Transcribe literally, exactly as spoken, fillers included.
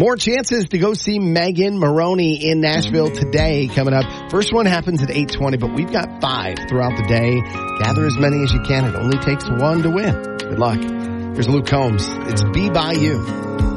More chances to go see Megan Moroney in Nashville today coming up. First one happens at eight twenty, but we've got five throughout the day. Gather as many as you can. It only takes one to win. Good luck. Here's Luke Combs. It's Be By You.